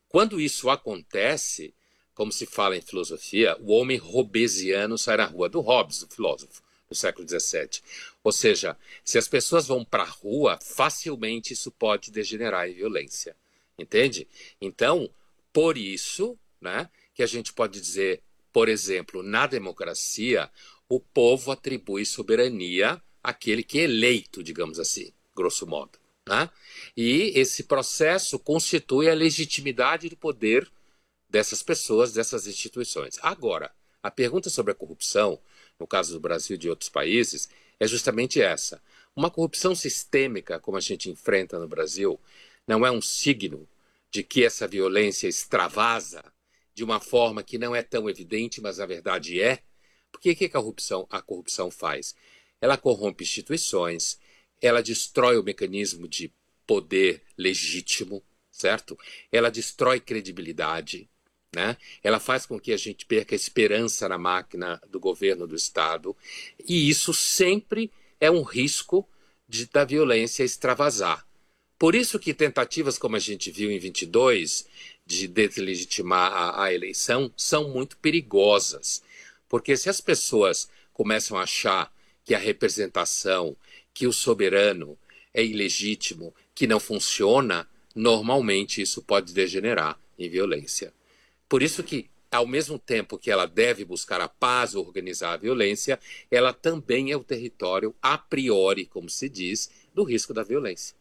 Quando isso acontece, como se fala em filosofia, o homem hobbesiano sai na rua, do Hobbes, o filósofo do século XVII. Ou seja, se as pessoas vão para a rua, facilmente isso pode degenerar em violência. Entende? Então, por isso, né, que a gente pode dizer, por exemplo, na democracia, o povo atribui soberania àquele que é eleito, digamos assim, grosso modo. Né? E esse processo constitui a legitimidade do poder dessas pessoas, dessas instituições. Agora, a pergunta sobre a corrupção, no caso do Brasil e de outros países, é justamente essa. Uma corrupção sistêmica, como a gente enfrenta no Brasil, não é um signo de que essa violência extravasa de uma forma que não é tão evidente, mas a verdade é. Porque o que a corrupção faz? Ela corrompe instituições, ela destrói o mecanismo de poder legítimo, certo? Ela destrói credibilidade, né? Ela faz com que a gente perca a esperança na máquina do governo do Estado, e isso sempre é um risco da violência extravasar. Por isso que tentativas como a gente viu em 22 de deslegitimar a eleição são muito perigosas, porque se as pessoas começam a achar que a representação, que o soberano é ilegítimo, que não funciona, normalmente isso pode degenerar em violência. Por isso que, ao mesmo tempo que ela deve buscar a paz ou organizar a violência, ela também é o território, a priori, como se diz, do risco da violência.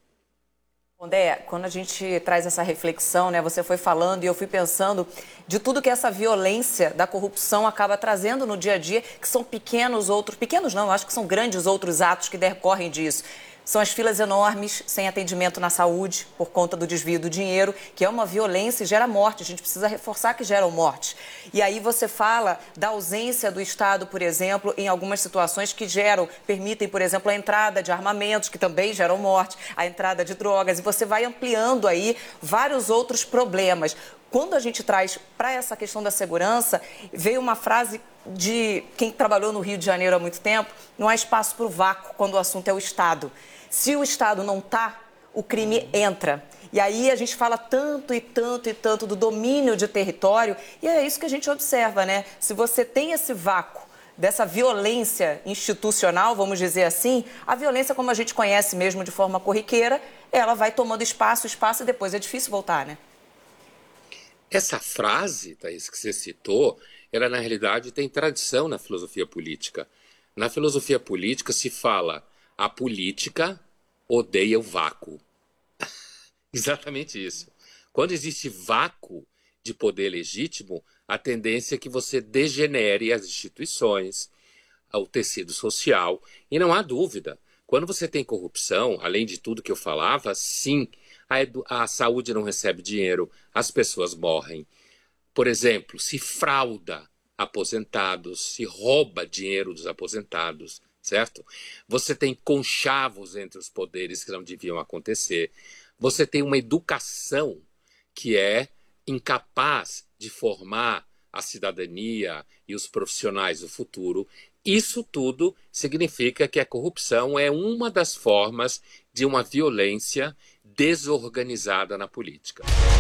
Ondé, quando a gente traz essa reflexão, né, você foi falando e eu fui pensando de tudo que essa violência da corrupção acaba trazendo no dia a dia, que são pequenos não, eu acho que são grandes outros atos que decorrem disso. São as filas enormes, sem atendimento na saúde, por conta do desvio do dinheiro, que é uma violência e gera morte. A gente precisa reforçar que geram morte. E aí você fala da ausência do Estado, por exemplo, em algumas situações que permitem, por exemplo, a entrada de armamentos, que também geram morte, a entrada de drogas, e você vai ampliando aí vários outros problemas. Quando a gente traz para essa questão da segurança, veio uma frase de quem trabalhou no Rio de Janeiro há muito tempo: não há espaço para o vácuo quando o assunto é o Estado. Se o Estado não está, o crime entra. E aí a gente fala tanto e tanto e tanto do domínio de território, e é isso que a gente observa, né? Se você tem esse vácuo dessa violência institucional, vamos dizer assim, a violência, como a gente conhece mesmo de forma corriqueira, ela vai tomando espaço e depois é difícil voltar, né? Essa frase, Thaís, que você citou, ela na realidade tem tradição na filosofia política. Na filosofia política se fala: a política odeia o vácuo. Exatamente isso. Quando existe vácuo de poder legítimo, a tendência é que você degenere as instituições, o tecido social. E não há dúvida, quando você tem corrupção, além de tudo que eu falava, sim, a saúde não recebe dinheiro, as pessoas morrem. Por exemplo, se frauda aposentados, se rouba dinheiro dos aposentados, certo? Você tem conchavos entre os poderes que não deviam acontecer. Você tem uma educação que é incapaz de formar a cidadania e os profissionais do futuro. Isso tudo significa que a corrupção é uma das formas de uma violência desorganizada na política.